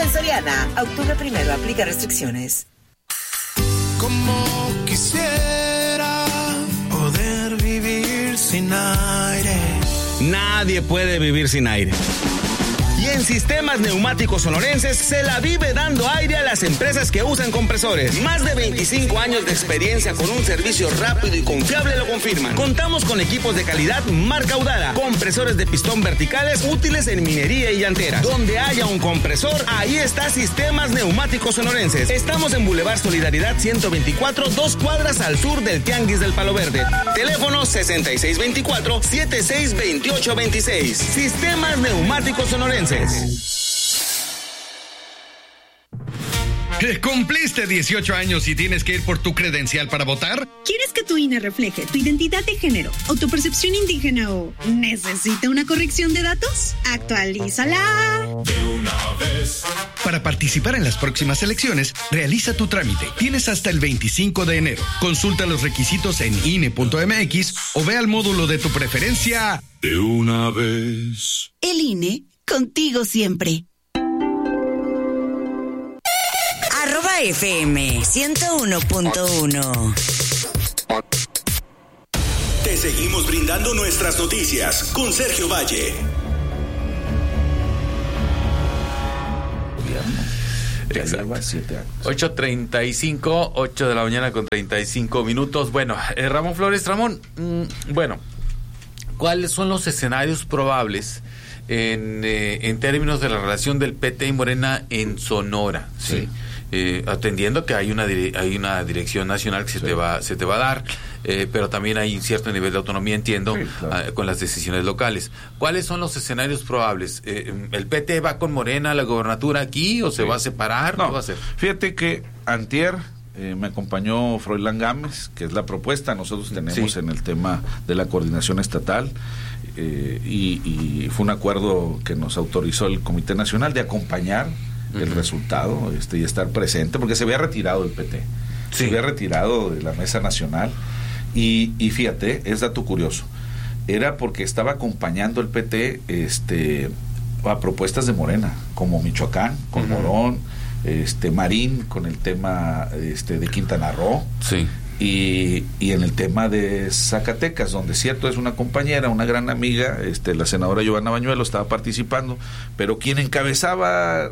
En Soriana, octubre 1, aplica restricciones. Como quisiera poder vivir sin aire. Nadie puede vivir sin aire. Y en Sistemas Neumáticos Sonorenses se la vive dando aire a las empresas que usan compresores. Más de 25 años de experiencia con un servicio rápido y confiable lo confirman. Contamos con equipos de calidad marca Audara, compresores de pistón verticales útiles en minería y llantera. Donde haya un compresor, ahí está Sistemas Neumáticos Sonorenses. Estamos en Boulevard Solidaridad 124, 2 cuadras al sur del Tianguis del Palo Verde. Teléfono 6624-762826. Sistemas Neumáticos Sonorenses. ¿Cumpliste 18 años y tienes que ir por tu credencial para votar? ¿Quieres que tu INE refleje tu identidad de género o tu percepción indígena o necesita una corrección de datos? ¡Actualízala! De una vez. Para participar en las próximas elecciones, realiza tu trámite. Tienes hasta el 25 de enero. Consulta los requisitos en INE.mx o ve al módulo de tu preferencia. De una vez. El INE, contigo siempre. @FM 101.1. Te seguimos brindando nuestras noticias con Sergio Valle. Exacto. 7 años. 8:35, 8 de la mañana con 35 minutos. Bueno, Ramón Flores, bueno, ¿cuáles son los escenarios probables en términos de la relación del PT y Morena en Sonora? Sí. Atendiendo que hay una dirección nacional que se te va a dar, pero también hay un cierto nivel de autonomía, entiendo, sí, claro, con las decisiones locales. ¿Cuáles son los escenarios probables? ¿El PT va con Morena a la gobernatura aquí o se va a separar? No, ¿qué va a hacer? Fíjate que antier me acompañó Froilán Gámez, que es la propuesta. Nosotros tenemos en el tema de la coordinación estatal y fue un acuerdo que nos autorizó el Comité Nacional de acompañar el resultado y estar presente, porque se había retirado el PT, se había retirado de la mesa nacional y fíjate, es dato curioso, era porque estaba acompañando el PT a propuestas de Morena, como Michoacán, con Morón, Marín, con el tema de Quintana Roo, y en el tema de Zacatecas, donde cierto es una compañera, una gran amiga, la senadora Giovanna Bañuelos estaba participando, pero quien encabezaba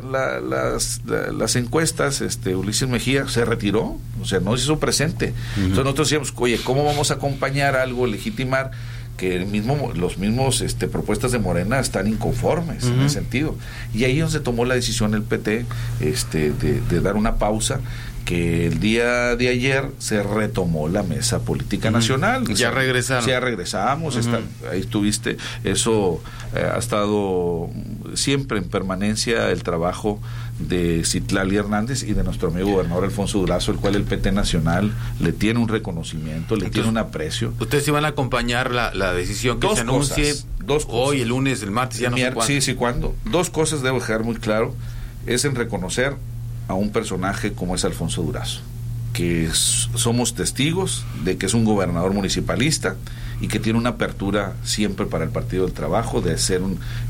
las encuestas, Ulises Mejía, se retiró, o sea, no se hizo presente. Entonces nosotros decíamos, oye, ¿cómo vamos a acompañar algo, legitimar que los mismos propuestas de Morena están inconformes en ese sentido? Y ahí es donde tomó la decisión el PT de dar una pausa, que el día de ayer se retomó la mesa política nacional. Ya regresaron. Ya regresamos, ahí estuviste. Eso ha estado siempre en permanencia el trabajo de Citlali Hernández y de nuestro amigo gobernador Alfonso Durazo, el cual el PT nacional le tiene un reconocimiento, le tiene un aprecio. ¿Ustedes iban a acompañar la decisión que se anuncie hoy, el lunes, el martes, ya no sé cuándo? Sí, ¿cuándo? Dos cosas debo dejar muy claro. Es en reconocer a un personaje como es Alfonso Durazo, que somos testigos de que es un gobernador municipalista y que tiene una apertura siempre para el Partido del Trabajo de ser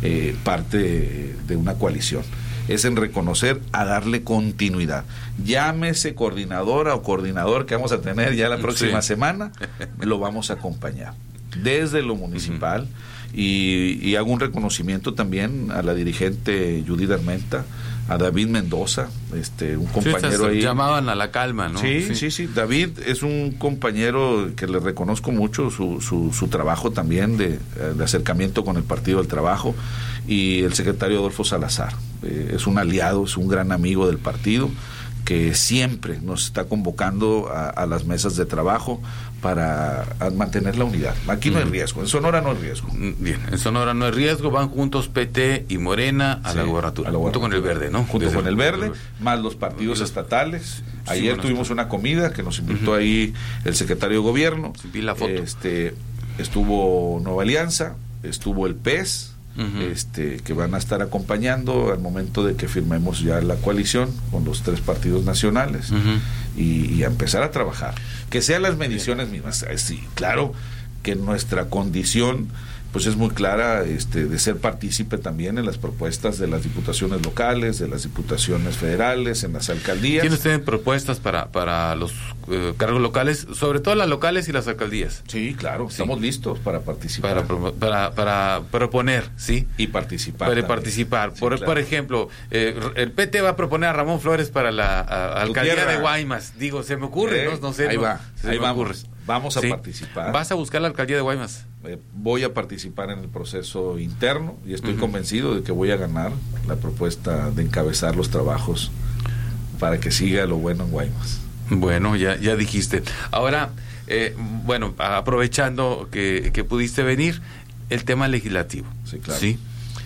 parte de una coalición. Es en reconocer a darle continuidad. Llámese coordinadora o coordinador que vamos a tener ya la próxima semana, lo vamos a acompañar desde lo municipal. Y hago un reconocimiento también a la dirigente Judith Armenta, a David Mendoza, un compañero ahí. Llamaban a la calma, ¿no? Sí. David es un compañero que le reconozco mucho su trabajo también de acercamiento con el Partido del Trabajo, y el secretario Adolfo Salazar. Es un aliado, es un gran amigo del partido, que siempre nos está convocando a las mesas de trabajo para mantener la unidad. Aquí no hay riesgo, en Sonora no hay riesgo. Bien, en Sonora no hay riesgo, van juntos PT y Morena a la gobernatura, junto con el Verde, ¿no? Junto con el Verde, más los partidos estatales. Ayer tuvimos una comida que nos invitó ahí el secretario de Gobierno. Vi la foto. Estuvo Nueva Alianza, estuvo el PES, que van a estar acompañando al momento de que firmemos ya la coalición con los 3 partidos nacionales y a empezar a trabajar, que sean las mediciones mismas. Sí, claro que nuestra condición pues es muy clara, de ser partícipe también en las propuestas de las diputaciones locales, de las diputaciones federales, en las alcaldías. ¿Tiene usted propuestas para los cargos locales, sobre todo las locales y las alcaldías? Sí, claro, estamos listos para participar. Para proponer, ¿sí? Y participar. Para participar. Sí, por ejemplo, el PT va a proponer a Ramón Flores para la alcaldía de Guaymas. Digo, se me ocurre, no sé. Ahí va, ahí vamos. Ocurre. Vamos a participar. ¿Vas a buscar la alcaldía de Guaymas? Voy a participar en el proceso interno y estoy convencido de que voy a ganar la propuesta de encabezar los trabajos para que siga lo bueno en Guaymas. Bueno, ya dijiste. Ahora, bueno, aprovechando que pudiste venir, el tema legislativo. Sí, claro. ¿Sí?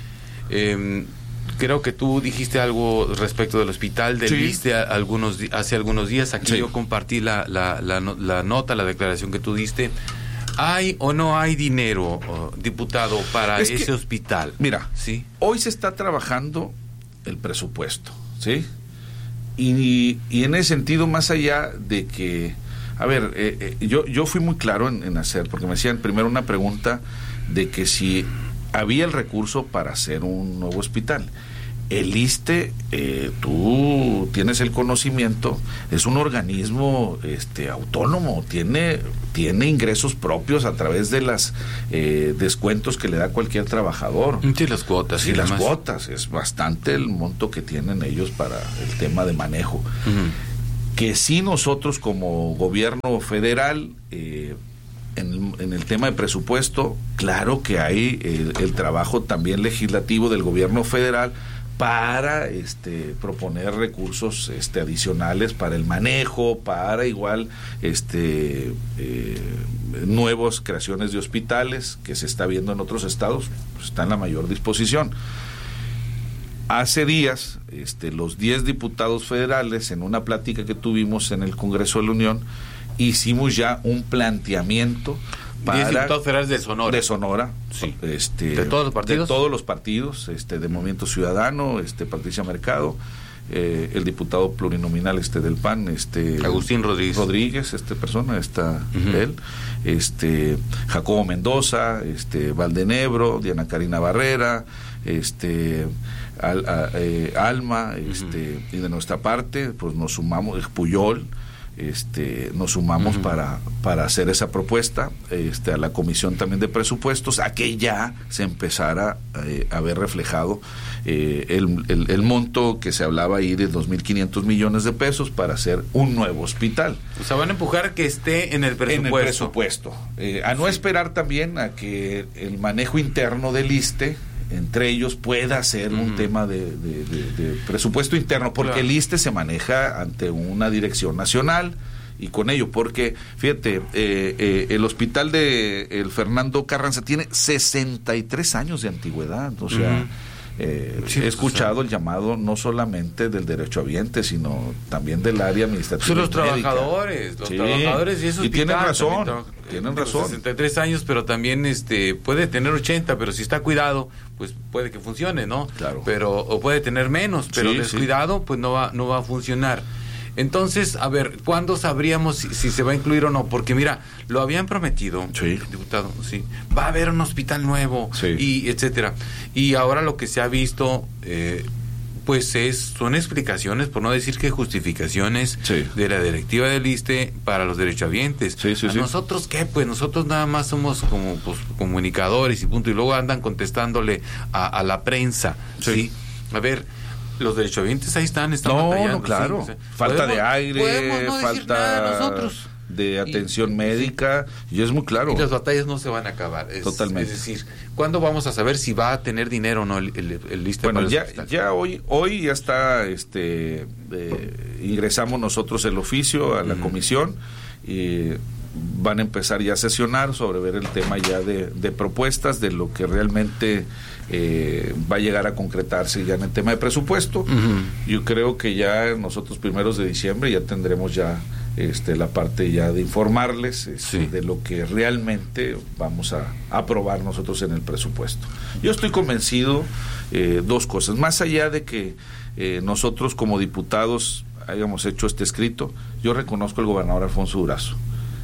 Creo que tú dijiste algo respecto del hospital del ISSSTE hace algunos días. Aquí yo compartí la nota, la declaración que tú diste. ¿Hay o no hay dinero, diputado, para ese hospital? Mira, ¿sí? Hoy se está trabajando el presupuesto, ¿sí? Y en ese sentido, más allá de que... A ver, yo fui muy claro en hacer, porque me hacían primero una pregunta de que si había el recurso para hacer un nuevo hospital. El ISSSTE, tú tienes el conocimiento, es un organismo autónomo, tiene ingresos propios a través de las descuentos que le da cualquier trabajador. Sí, las cuotas. Sí, las cuotas, es bastante el monto que tienen ellos para el tema de manejo. Que sí, nosotros como gobierno federal, en el tema de presupuesto, claro que hay el trabajo también legislativo del gobierno federal para proponer recursos adicionales para el manejo, para igual nuevas creaciones de hospitales que se está viendo en otros estados, pues está en la mayor disposición. Hace días, los 10 diputados federales, en una plática que tuvimos en el Congreso de la Unión, hicimos ya un planteamiento para... 10 diputados federales de Sonora. De Sonora. Sí. ¿De todos los partidos? De todos los partidos, de Movimiento Ciudadano, Patricia Mercado, el diputado plurinominal del PAN, Agustín Rodríguez. Persona, él, Jacobo Mendoza, Valdenebro, Diana Karina Barrera, Alma, y de nuestra parte, pues nos sumamos, Puyol, nos sumamos para hacer esa propuesta a la Comisión también de Presupuestos, a que ya se empezara a ver reflejado el monto que se hablaba ahí de 2.500 millones de pesos para hacer un nuevo hospital. O sea, van a empujar que esté en el presupuesto. En el presupuesto. A no esperar también a que el manejo interno del ISSSTE, entre ellos, pueda ser un tema de presupuesto interno, porque el ISSSTE se maneja ante una dirección nacional, y con ello, porque fíjate, el hospital de el Fernando Carranza tiene 63 años de antigüedad, o sea, he escuchado el llamado no solamente del derechohabiente, sino también del área administrativa. Los trabajadores, y esos. Y tienen razón. 63 años, pero también puede tener 80, pero si está cuidado, pues puede que funcione, ¿no? Claro. O puede tener menos, pero descuidado, pues no va a funcionar. Entonces, a ver, ¿cuándo sabríamos si se va a incluir o no? Porque mira, lo habían prometido, diputado, va a haber un hospital nuevo, y etcétera. Y ahora lo que se ha visto, pues son explicaciones, por no decir que justificaciones de la directiva del ISSSTE para los derechohabientes. ¿Nosotros qué? Pues nosotros nada más somos como comunicadores y punto, y luego andan contestándole a la prensa, ¿sí? A ver, los derechohabientes ahí están batallando. No, claro. O sea, falta de aire, no falta nosotros de atención médica, y es muy claro. Y las batallas no se van a acabar. Totalmente. Es decir, ¿cuándo vamos a saber si va a tener dinero o no el ISSSTE? Bueno, ya hoy ya está, ingresamos nosotros el oficio a la comisión, y van a empezar ya a sesionar sobre ver el tema ya de propuestas, de lo que realmente va a llegar a concretarse ya en el tema de presupuesto. Yo creo que ya nosotros primeros de diciembre ya tendremos ya la parte ya de informarles de lo que realmente vamos a aprobar nosotros en el presupuesto. Yo estoy convencido, dos cosas, más allá de que nosotros como diputados hayamos hecho este escrito, yo reconozco al gobernador Alfonso Durazo.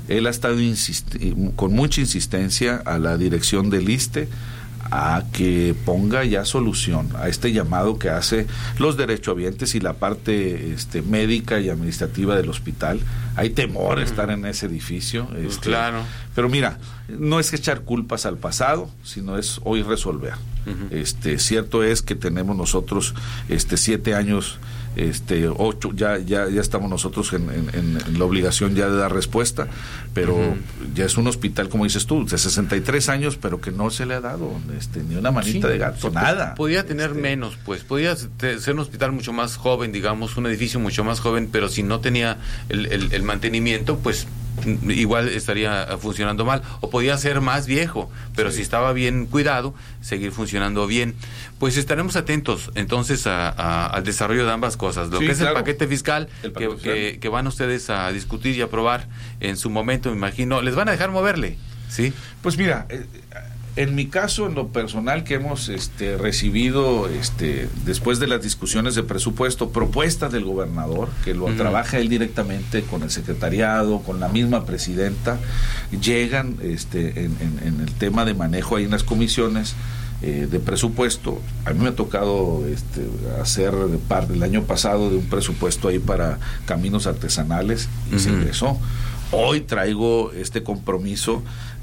él ha estado con mucha insistencia a la dirección del ISSSTE a que ponga ya solución a este llamado que hace los derechohabientes y la parte médica y administrativa del hospital. Hay temor a estar en ese edificio. Claro. Pero mira, no es que echar culpas al pasado, sino es hoy resolver. Cierto es que tenemos nosotros 7 años, 8, ya estamos nosotros en la obligación ya de dar respuesta, pero ya es un hospital, como dices tú, de 63 años, pero que no se le ha dado ni una manita de gato, nada. Podía tener menos, pues, podía ser un hospital mucho más joven, digamos, un edificio mucho más joven, pero si no tenía el mantenimiento, pues igual estaría funcionando mal, o podía ser más viejo, pero si estaba bien cuidado, seguir funcionando bien. Pues estaremos atentos entonces al desarrollo de ambas cosas, lo que es el paquete fiscal, que van ustedes a discutir y aprobar en su momento, me imagino. ¿Les van a dejar moverle? ¿Sí? Pues mira, en mi caso, en lo personal, que hemos recibido después de las discusiones de presupuesto, propuestas del gobernador, que lo trabaja él directamente con el secretariado, con la misma presidenta, llegan en el tema de manejo ahí en las comisiones de presupuesto. A mí me ha tocado hacer parte el año pasado de un presupuesto ahí para caminos artesanales y se ingresó. Hoy traigo este compromiso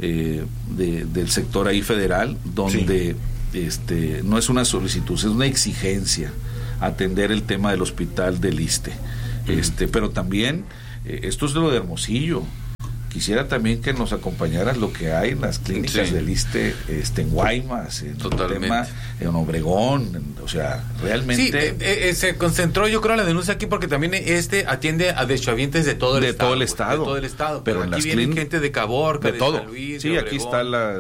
del sector ahí federal, donde no es una solicitud, es una exigencia atender el tema del hospital del ISSSTE. Pero también esto es de lo de Hermosillo. Quisiera también que nos acompañaras lo que hay en las clínicas del ISSSTE, en Guaymas, en Obregón, o sea, realmente... se concentró, yo creo, la denuncia aquí porque también atiende a derechohabientes de todo el estado. De todo el estado. Pero aquí viene gente de Caborca, de todo. San Luis, sí, de aquí está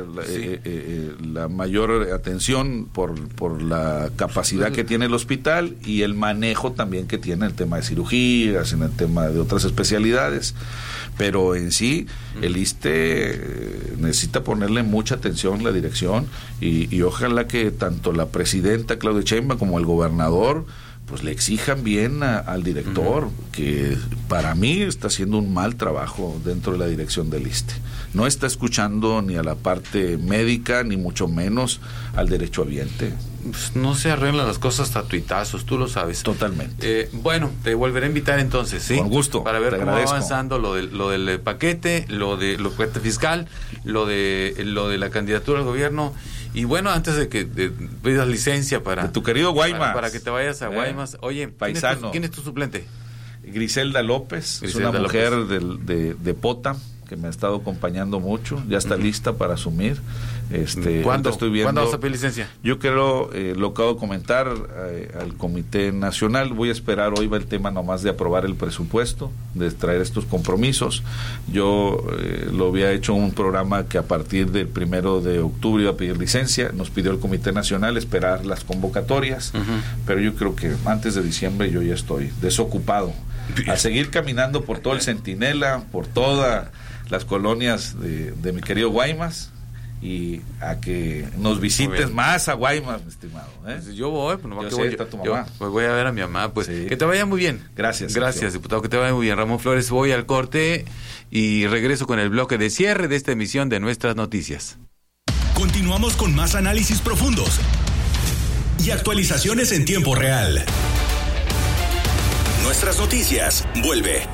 la mayor atención por la capacidad que tiene el hospital y el manejo también que tiene el tema de cirugías, en el tema de otras especialidades. Pero en sí, el ISSSTE necesita ponerle mucha atención la dirección y ojalá que tanto la presidenta Claudia Sheinbaum como el gobernador pues le exijan bien al director, que para mí está haciendo un mal trabajo dentro de la dirección del ISSSTE. No está escuchando ni a la parte médica, ni mucho menos al derechohabiente. Pues no se arreglan las cosas a tuitazos, tú lo sabes. Totalmente. Bueno, te volveré a invitar entonces, ¿sí? Con gusto. Para ver cómo va avanzando lo del paquete, lo paquete fiscal, lo de la candidatura al gobierno. Y bueno, antes de que pidas licencia para... De tu querido Guaymas. Para que te vayas a Guaymas. Oye, paisano. ¿Quién es tu suplente? Griselda López, es una mujer de Pota, que me ha estado acompañando mucho, ya está lista para asumir. ¿Cuándo vas a pedir licencia? Yo quiero, lo acabo de comentar al Comité Nacional, voy a esperar, hoy va el tema nomás de aprobar el presupuesto, de traer estos compromisos. Yo lo había hecho un programa que a partir del 1 de octubre iba a pedir licencia, nos pidió el Comité Nacional esperar las convocatorias, pero yo creo que antes de diciembre yo ya estoy desocupado. A seguir caminando por todo el Centinela, por todas las colonias de mi querido Guaymas, y a que nos visites más a Guaymas, mi estimado. Pues yo voy, pues nomás está tu mamá. Pues voy a ver a mi mamá, pues sí. Que te vaya muy bien. Gracias, diputado, que te vaya muy bien. Ramón Flores, voy al corte y regreso con el bloque de cierre de esta emisión de Nuestras Noticias. Continuamos con más análisis profundos y actualizaciones en tiempo real. Nuestras Noticias vuelve.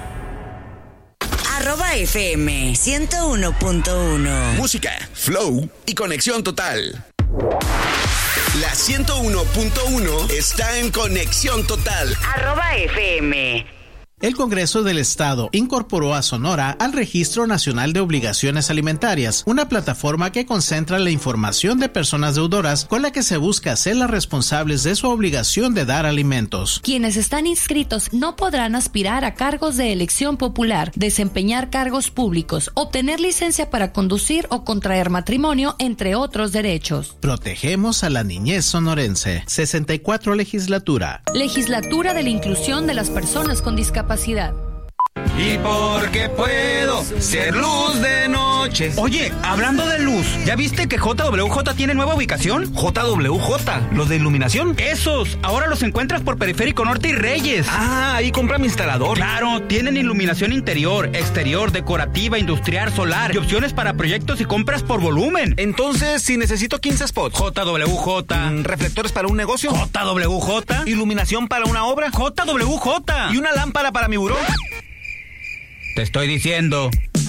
@FM 101.1. Música, flow y conexión total. La 101.1 está en conexión total. @FM. El Congreso del Estado incorporó a Sonora al Registro Nacional de Obligaciones Alimentarias, una plataforma que concentra la información de personas deudoras con la que se busca hacerlas responsables de su obligación de dar alimentos. Quienes están inscritos no podrán aspirar a cargos de elección popular, desempeñar cargos públicos, obtener licencia para conducir o contraer matrimonio, entre otros derechos. Protegemos a la niñez sonorense. 64 Legislatura. Legislatura de la Inclusión de las Personas con Discapacidad. Y porque puedo ser luz de noche. Oye, hablando de luz, ¿ya viste que JWJ tiene nueva ubicación? JWJ, los de iluminación. Esos, ahora los encuentras por Periférico Norte y Reyes. Ah, ahí compra mi instalador. Claro, tienen iluminación interior, exterior, decorativa, industrial, solar y opciones para proyectos y compras por volumen. Entonces, si necesito 15 spots. JWJ. ¿Reflectores para un negocio? JWJ. ¿Iluminación para una obra? JWJ. ¿Y una lámpara para mi buró? Te estoy diciendo.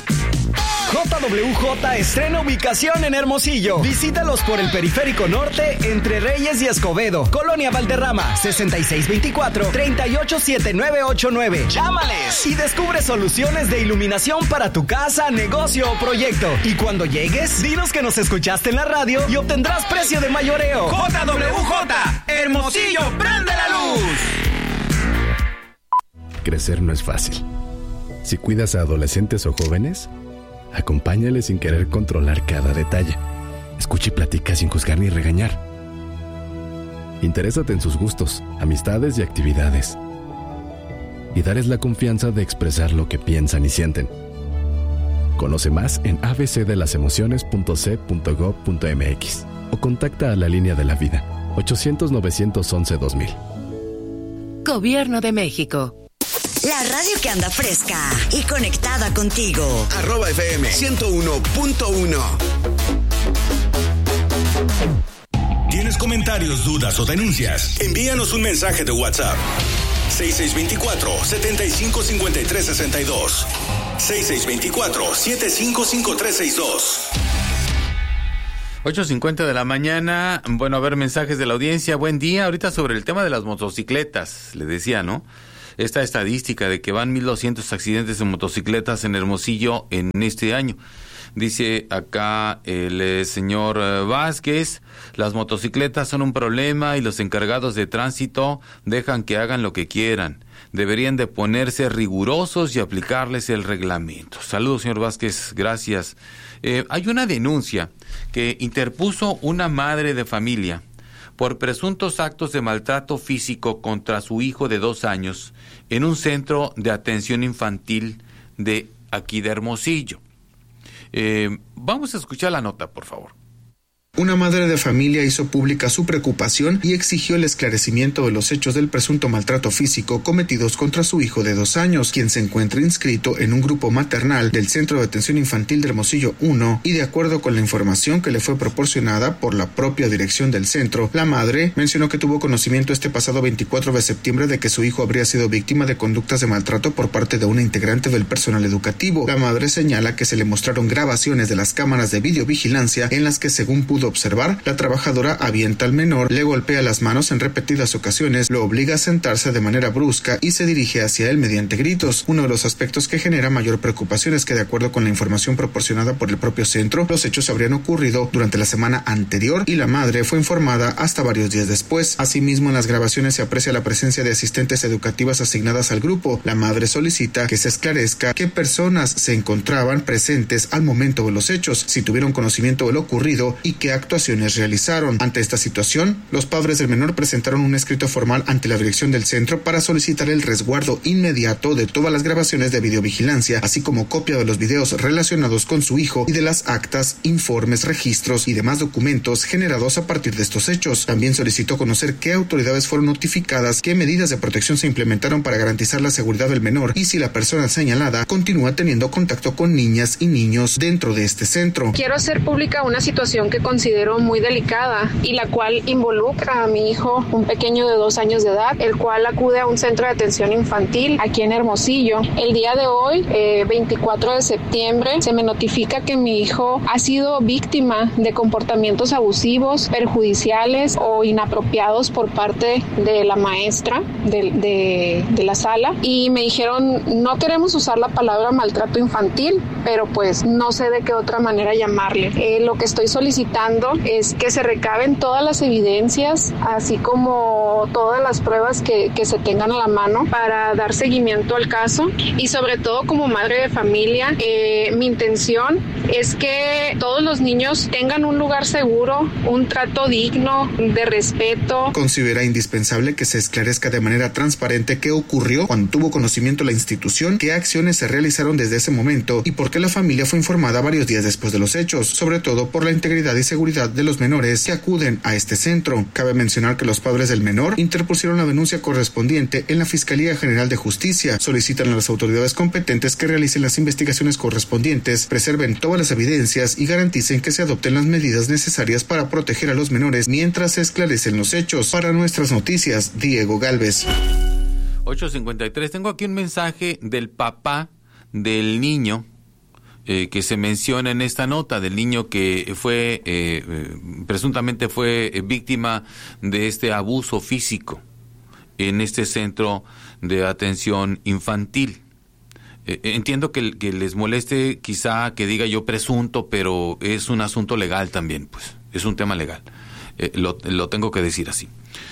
JWJ estrena ubicación en Hermosillo. Visítalos por el Periférico Norte, entre Reyes y Escobedo. Colonia Valderrama, 6624-387989. ¡Llámales! Y descubre soluciones de iluminación para tu casa, negocio o proyecto. Y cuando llegues, dinos que nos escuchaste en la radio y obtendrás precio de mayoreo. JWJ, Hermosillo, prende la luz. Crecer no es fácil. Si cuidas a adolescentes o jóvenes, acompáñales sin querer controlar cada detalle. Escucha y platica sin juzgar ni regañar. Interésate en sus gustos, amistades y actividades. Y darles la confianza de expresar lo que piensan y sienten. Conoce más en abcdelasemociones.c.gov.mx o contacta a la Línea de la Vida, 800-911-2000. Gobierno de México. La radio que anda fresca y conectada contigo. @FM 101.1. ¿Tienes comentarios, dudas o denuncias? Envíanos un mensaje de WhatsApp. 6624-755362. 6624-755362. 8:50 de la mañana. Bueno, a ver, mensajes de la audiencia. Buen día. Ahorita sobre el tema de las motocicletas. Le decía, ¿no? Esta estadística de que van 1,200 accidentes de motocicletas en Hermosillo en este año. Dice acá el señor Vázquez, las motocicletas son un problema y los encargados de tránsito dejan que hagan lo que quieran. Deberían de ponerse rigurosos y aplicarles el reglamento. Saludos, señor Vázquez, gracias. Hay una denuncia que interpuso una madre de familia por presuntos actos de maltrato físico contra su hijo de 2 años en un centro de atención infantil de aquí de Hermosillo. Vamos a escuchar la nota, por favor. Una madre de familia hizo pública su preocupación y exigió el esclarecimiento de los hechos del presunto maltrato físico cometidos contra su hijo de 2 años, quien se encuentra inscrito en un grupo maternal del Centro de Atención Infantil de Hermosillo 1, y de acuerdo con la información que le fue proporcionada por la propia dirección del centro, la madre mencionó que tuvo conocimiento este pasado 24 de septiembre de que su hijo habría sido víctima de conductas de maltrato por parte de una integrante del personal educativo. La madre señala que se le mostraron grabaciones de las cámaras de videovigilancia en las que, según pudo observar, la trabajadora avienta al menor, le golpea las manos en repetidas ocasiones, lo obliga a sentarse de manera brusca y se dirige hacia él mediante gritos. Uno de los aspectos que genera mayor preocupación es que, de acuerdo con la información proporcionada por el propio centro, los hechos habrían ocurrido durante la semana anterior y la madre fue informada hasta varios días después. Asimismo, en las grabaciones se aprecia la presencia de asistentes educativas asignadas al grupo. La madre solicita que se esclarezca qué personas se encontraban presentes al momento de los hechos, si tuvieron conocimiento de lo ocurrido y qué actuaciones realizaron. Ante esta situación, los padres del menor presentaron un escrito formal ante la dirección del centro para solicitar el resguardo inmediato de todas las grabaciones de videovigilancia, así como copia de los videos relacionados con su hijo y de las actas, informes, registros y demás documentos generados a partir de estos hechos. También solicitó conocer qué autoridades fueron notificadas, qué medidas de protección se implementaron para garantizar la seguridad del menor y si la persona señalada continúa teniendo contacto con niñas y niños dentro de este centro. Quiero hacer pública una situación que considero muy delicada y la cual involucra a mi hijo, un pequeño de 2 años de edad, el cual acude a un centro de atención infantil aquí en Hermosillo. El día de hoy, 24 de septiembre, se me notifica que mi hijo ha sido víctima de comportamientos abusivos, perjudiciales o inapropiados por parte de la maestra de la sala, y me dijeron, no queremos usar la palabra maltrato infantil, pero pues no sé de qué otra manera llamarle. Lo que estoy solicitando solicitando es que se recaben todas las evidencias, así como todas las pruebas que se tengan a la mano para dar seguimiento al caso. Y sobre todo, como madre de familia, mi intención es que todos los niños tengan un lugar seguro, un trato digno, de respeto. Considera indispensable que se esclarezca de manera transparente qué ocurrió, cuando tuvo conocimiento la institución, qué acciones se realizaron desde ese momento y por qué la familia fue informada varios días después de los hechos, sobre todo por la integridad y seguridad de los menores que acuden a este centro. Cabe mencionar que los padres del menor interpusieron la denuncia correspondiente en la Fiscalía General de Justicia. Solicitan a las autoridades competentes que realicen las investigaciones correspondientes, preserven todas las evidencias y garanticen que se adopten las medidas necesarias para proteger a los menores mientras se esclarecen los hechos. Para Nuestras Noticias, Diego Galvez. 8:53. Tengo aquí un mensaje del papá del niño que se menciona en esta nota, del niño que fue presuntamente fue víctima de este abuso físico en este centro de atención infantil. Entiendo que les moleste quizá que diga yo presunto, pero es un asunto legal también, pues es un tema legal. Lo tengo que decir así.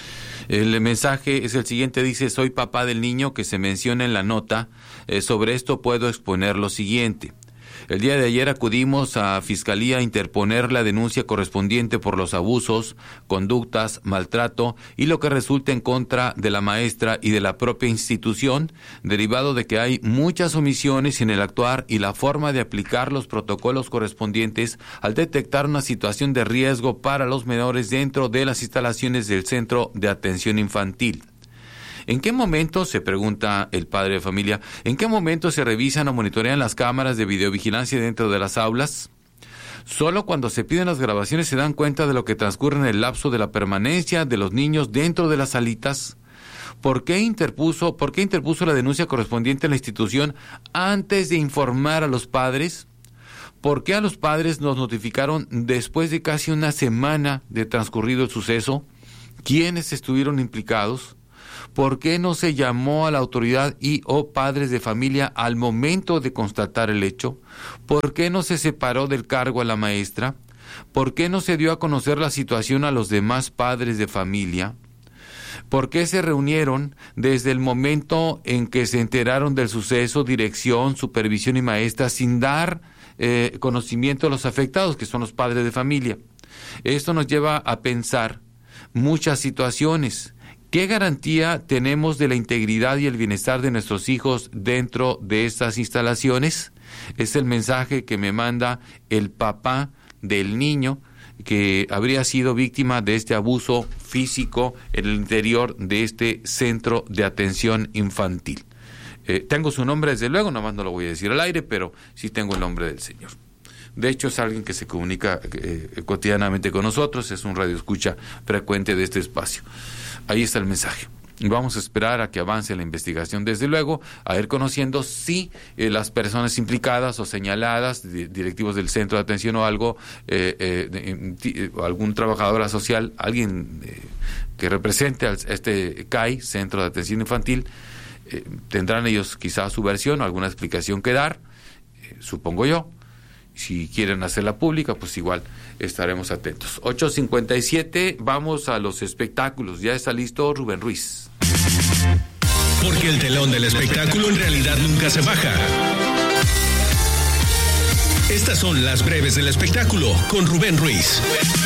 El mensaje es el siguiente, dice: soy papá del niño que se menciona en la nota. Sobre esto puedo exponer lo siguiente. El día de ayer acudimos a Fiscalía a interponer la denuncia correspondiente por los abusos, conductas, maltrato y lo que resulte en contra de la maestra y de la propia institución, derivado de que hay muchas omisiones en el actuar y la forma de aplicar los protocolos correspondientes al detectar una situación de riesgo para los menores dentro de las instalaciones del Centro de Atención Infantil. ¿En qué momento, se pregunta el padre de familia, en qué momento se revisan o monitorean las cámaras de videovigilancia dentro de las aulas? Solo cuando se piden las grabaciones se dan cuenta de lo que transcurre en el lapso de la permanencia de los niños dentro de las salitas. ¿Por qué interpuso la denuncia correspondiente a la institución antes de informar a los padres? ¿Por qué a los padres nos notificaron después de casi una semana de transcurrido el suceso? ¿Quiénes estuvieron implicados? ¿Por qué no se llamó a la autoridad y o padres de familia al momento de constatar el hecho? ¿Por qué no se separó del cargo a la maestra? ¿Por qué no se dio a conocer la situación a los demás padres de familia? ¿Por qué se reunieron desde el momento en que se enteraron del suceso, dirección, supervisión y maestra, sin dar conocimiento a los afectados, que son los padres de familia? Esto nos lleva a pensar muchas situaciones. ¿Qué garantía tenemos de la integridad y el bienestar de nuestros hijos dentro de estas instalaciones? Es el mensaje que me manda el papá del niño que habría sido víctima de este abuso físico en el interior de este centro de atención infantil. Tengo su nombre, desde luego, nomás no lo voy a decir al aire, pero sí tengo el nombre del señor. De hecho, es alguien que se comunica cotidianamente con nosotros, es un radioescucha frecuente de este espacio. Ahí está el mensaje. Vamos a esperar a que avance la investigación, desde luego, a ir conociendo si las personas implicadas o señaladas, directivos del centro de atención o algo, algún trabajadora social, alguien que represente a este CAI, Centro de Atención Infantil, tendrán ellos quizás su versión o alguna explicación que dar, supongo yo. Si quieren hacerla pública, pues igual estaremos atentos. 8:57, vamos a los espectáculos. Ya está listo Rubén Ruiz. Porque el telón del espectáculo en realidad nunca se baja. Estas son las breves del espectáculo con Rubén Ruiz.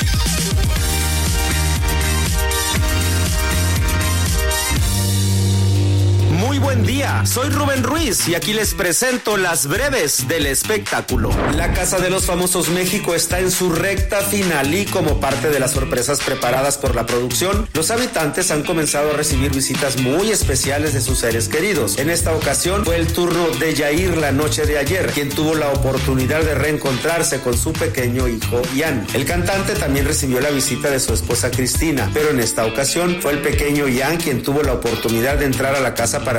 Muy buen día, soy Rubén Ruiz y aquí les presento las breves del espectáculo. La Casa de los Famosos México está en su recta final y como parte de las sorpresas preparadas por la producción, los habitantes han comenzado a recibir visitas muy especiales de sus seres queridos. En esta ocasión fue el turno de Yair la noche de ayer, quien tuvo la oportunidad de reencontrarse con su pequeño hijo Ian. El cantante también recibió la visita de su esposa Cristina, pero en esta ocasión fue el pequeño Ian quien tuvo la oportunidad de entrar a la casa para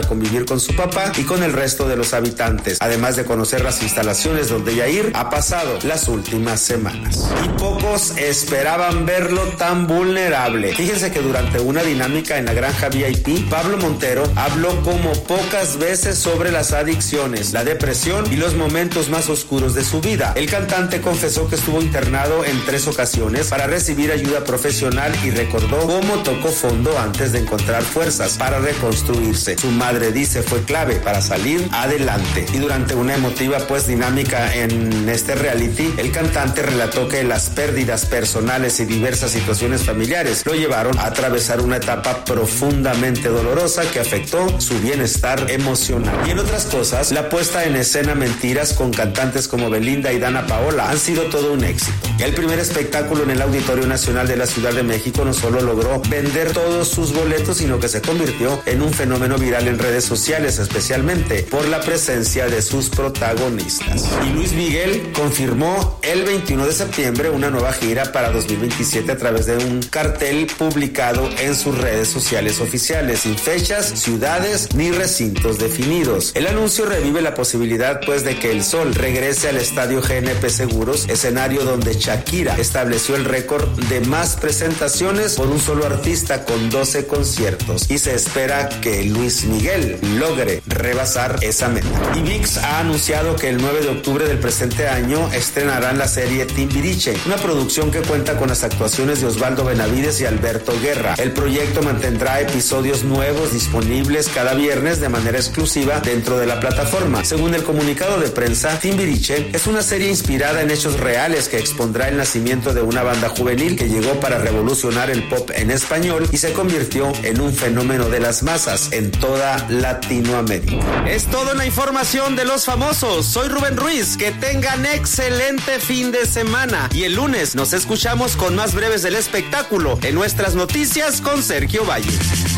convivir con su papá y con el resto de los habitantes, además de conocer las instalaciones donde Yair ha pasado las últimas semanas. Y pocos esperaban verlo tan vulnerable. Fíjense que durante una dinámica en la granja VIP, Pablo Montero habló como pocas veces sobre las adicciones, la depresión y los momentos más oscuros de su vida. El cantante confesó que estuvo internado en 3 ocasiones para recibir ayuda profesional y recordó cómo tocó fondo antes de encontrar fuerzas para reconstruirse. Su madre dice fue clave para salir adelante. Y durante una emotiva dinámica en este reality, el cantante relató que las pérdidas personales y diversas situaciones familiares lo llevaron a atravesar una etapa profundamente dolorosa que afectó su bienestar emocional. Y en otras cosas, la puesta en escena Mentiras con cantantes como Belinda y Dana Paola han sido todo un éxito. El primer espectáculo en el Auditorio Nacional de la Ciudad de México no solo logró vender todos sus boletos, sino que se convirtió en un fenómeno viral en redes sociales, especialmente por la presencia de sus protagonistas. Y Luis Miguel confirmó el 21 de septiembre una nueva gira para 2027 a través de un cartel publicado en sus redes sociales oficiales, sin fechas, ciudades ni recintos definidos. El anuncio revive la posibilidad de que El Sol regrese al estadio GNP Seguros, escenario donde Shakira estableció el récord de más presentaciones por un solo artista con 12 conciertos, y se espera que Luis Miguel logre rebasar esa meta. Y ViX ha anunciado que el 9 de octubre del presente año estrenarán la serie Timbiriche, una producción que cuenta con las actuaciones de Osvaldo Benavides y Alberto Guerra. El proyecto mantendrá episodios nuevos disponibles cada viernes de manera exclusiva dentro de la plataforma. Según el comunicado de prensa, Timbiriche es una serie inspirada en hechos reales que expondrá el nacimiento de una banda juvenil que llegó para revolucionar el pop en español y se convirtió en un fenómeno de las masas en toda Latinoamérica. Es toda la información de los famosos. Soy Rubén Ruiz. Que tengan excelente fin de semana. Y el lunes nos escuchamos con más breves del espectáculo en nuestras noticias con Sergio Valle.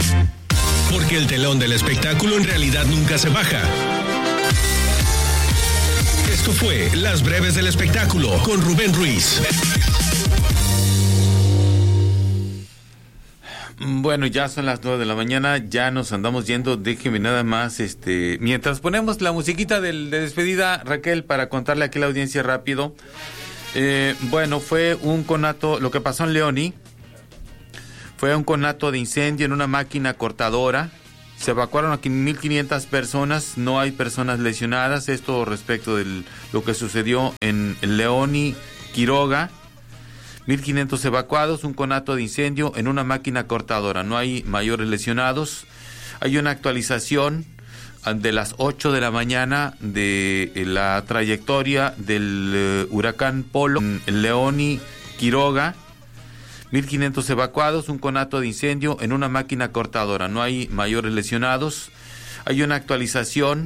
Porque el telón del espectáculo en realidad nunca se baja. Esto fue Las Breves del Espectáculo con Rubén Ruiz. Bueno, ya son las 9 de la mañana, ya nos andamos yendo. Déjeme nada más, mientras ponemos la musiquita de despedida, Raquel, para contarle aquí a la audiencia rápido. Bueno, fue un conato, lo que pasó en Leoni, fue un conato de incendio en una máquina cortadora. Se evacuaron aquí 1,500 personas, no hay personas lesionadas. Esto respecto de lo que sucedió en Leoni, Quiroga. 1,500 evacuados, un conato de incendio en una máquina cortadora. No hay mayores lesionados. Hay una actualización de las 8 de la mañana de la trayectoria del huracán Polo en Leoni, Quiroga. 1,500 evacuados, un conato de incendio en una máquina cortadora. No hay mayores lesionados. Hay una actualización